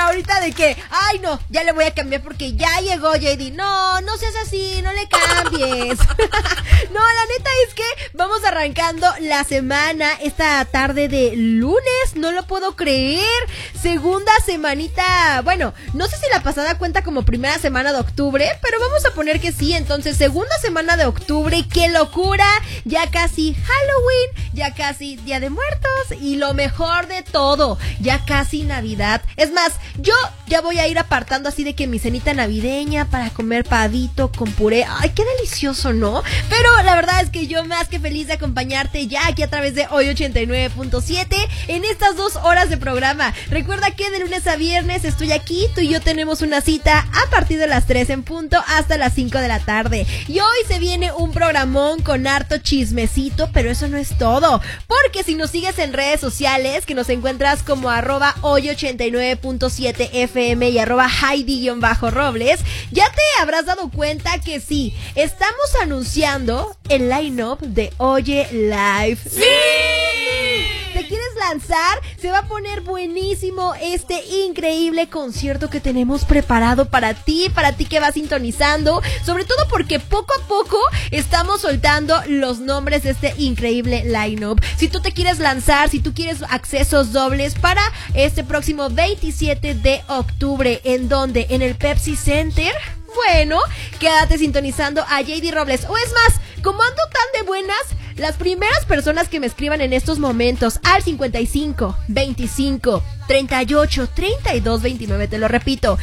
ahorita de que, ay no, ya le voy a cambiar porque ya llegó JD. No, no seas así, no le cambies. No, la neta es que vamos arrancando la semana esta tarde de lunes, no lo puedo creer. Segunda semanita, bueno, no sé si la pasada cuenta como primera semana de octubre, pero vamos a poner que sí. Entonces, segunda semana de octubre, qué locura, ya casi Halloween, ya casi Día de Muertos y lo mejor de todo, ya casi Navidad. Es más, yo ya voy a ir apartando así de que mi cenita navideña para comer pavito con puré. Ay, qué delicioso, ¿no? Pero la verdad es que yo más que feliz de acompañarte ya aquí a través de Hoy 89.7 en estas 2 horas de programa. Recuerda que de lunes a viernes estoy aquí, tú y yo tenemos una cita a partir de las 3 en punto hasta las 5 de la tarde. Y hoy se viene un programón con harto chismecito, pero eso no es todo, porque si nos sigues en redes sociales, que nos encuentras como @hoy89.7 FM y @Heidi_Robles, ya te habrás dado cuenta que sí, estamos anunciando el line-up de Oye Live. ¡Sí! ¿Te quieres lanzar? Se va a poner buenísimo este increíble concierto que tenemos preparado para ti que vas sintonizando, sobre todo porque poco a poco estamos soltando los nombres de este increíble line-up. Si tú te quieres lanzar, si tú quieres accesos dobles para este próximo 27 de octubre, ¿en dónde? En el Pepsi Center. Bueno, quédate sintonizando a JD Robles. O es más, como ando tan de buenas, las primeras personas que me escriban en estos momentos al 55 25 38 32 29, te lo repito,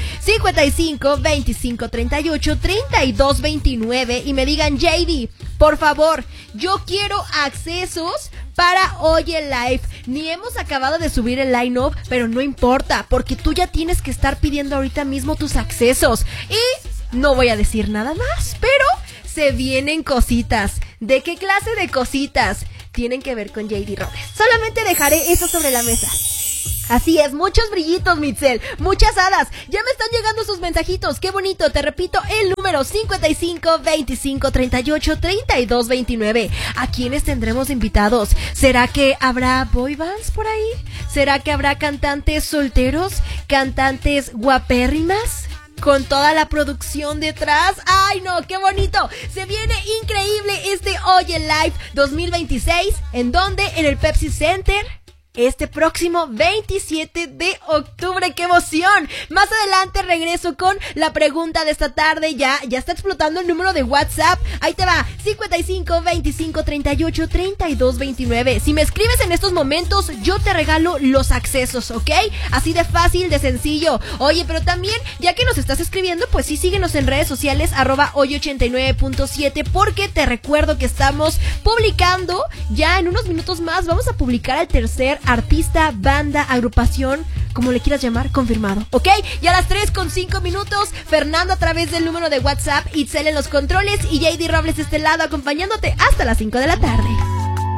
55 25 38 32 29, y me digan: JD, por favor, yo quiero accesos para Oye Live. Ni hemos acabado de subir el line-up, pero no importa, porque tú ya tienes que estar pidiendo ahorita mismo tus accesos. Y no voy a decir nada más, pero se vienen cositas. ¿De qué clase de cositas? Tienen que ver con JD Robles. Solamente dejaré eso sobre la mesa. Así es, muchos brillitos, Mitzel, muchas hadas. Ya me están llegando sus mensajitos, qué bonito. Te repito el número: 55 25 38 32 29. ¿A quiénes tendremos invitados? ¿Será que habrá boy bands por ahí? ¿Será que habrá cantantes solteros? ¿Cantantes guapérrimas? Con toda la producción detrás. ¡Ay no! ¡Qué bonito! Se viene increíble este Oye Live 2026. ¿En dónde? En el Pepsi Center. Este próximo 27 de octubre. ¡Qué emoción! Más adelante regreso con la pregunta de esta tarde. Ya está explotando el número de WhatsApp. Ahí te va: 55 25 38 32 29. Si me escribes en estos momentos, yo te regalo los accesos, ¿ok? Así de fácil, de sencillo. Oye, pero también, ya que nos estás escribiendo, pues sí, síguenos en redes sociales @hoy89.7, porque te recuerdo que estamos publicando, ya en unos minutos más vamos a publicar al tercer artista, banda, agrupación, como le quieras llamar, confirmado, ¿ok? Y a las 3:05, Fernando a través del número de WhatsApp, Itzel en los controles y JD Robles de este lado acompañándote hasta las 5 de la tarde.